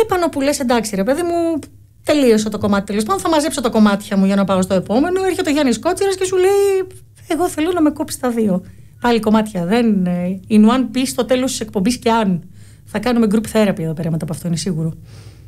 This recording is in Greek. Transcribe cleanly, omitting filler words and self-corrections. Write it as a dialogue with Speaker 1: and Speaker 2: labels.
Speaker 1: πάνω που λες εντάξει, ρε παιδί μου, τελείωσε το κομμάτι. Τέλος πάντων, θα μαζέψω τα κομμάτια μου για να πάω στο επόμενο. Έρχεται ο Γιάννης Κότσιρας και σου λέει: εγώ θέλω να με κόψει τα δύο. Πάλι κομμάτια. Δεν. In one piece στο τέλος της εκπομπής και αν. Θα κάνουμε group therapy εδώ πέρα μετά από αυτό, είναι σίγουρο.